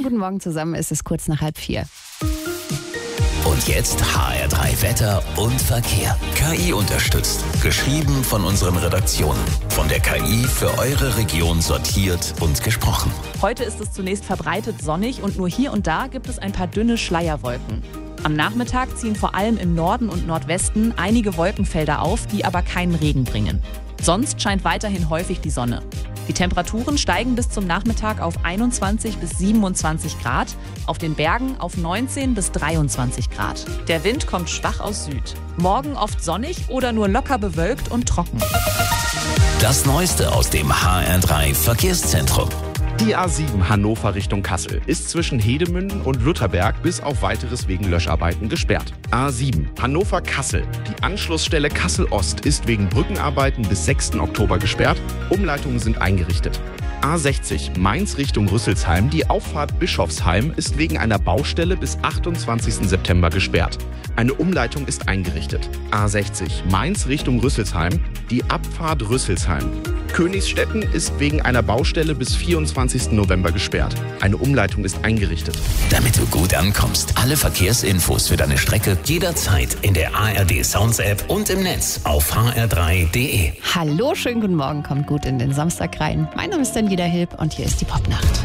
guten Morgen zusammen, es ist kurz nach 3:30. Und jetzt HR3 Wetter und Verkehr. KI unterstützt. Geschrieben von unseren Redaktionen. Von der KI für eure Region sortiert und gesprochen. Heute ist es zunächst verbreitet sonnig und nur hier und da gibt es ein paar dünne Schleierwolken. Am Nachmittag ziehen vor allem im Norden und Nordwesten einige Wolkenfelder auf, die aber keinen Regen bringen. Sonst scheint weiterhin häufig die Sonne. Die Temperaturen steigen bis zum Nachmittag auf 21 bis 27 Grad, auf den Bergen auf 19 bis 23 Grad. Der Wind kommt schwach aus Süd. Morgen oft sonnig oder nur locker bewölkt und trocken. Das Neueste aus dem HR3 Verkehrszentrum. Die A7 Hannover Richtung Kassel ist zwischen Hedemünden und Lutherberg bis auf Weiteres wegen Löscharbeiten gesperrt. A7 Hannover-Kassel. Die Anschlussstelle Kassel-Ost ist wegen Brückenarbeiten bis 6. Oktober gesperrt. Umleitungen sind eingerichtet. A60 Mainz Richtung Rüsselsheim. Die Auffahrt Bischofsheim ist wegen einer Baustelle bis 28. September gesperrt. Eine Umleitung ist eingerichtet. A60 Mainz Richtung Rüsselsheim. Die Abfahrt Rüsselsheim. Königsstetten ist wegen einer Baustelle bis 24. November gesperrt. Eine Umleitung ist eingerichtet. Damit du gut ankommst, alle Verkehrsinfos für deine Strecke jederzeit in der ARD Sounds App und im Netz auf hr3.de. Hallo, schönen guten Morgen, kommt gut in den Samstag rein. Mein Name ist Daniela Hilb und hier ist die Popnacht.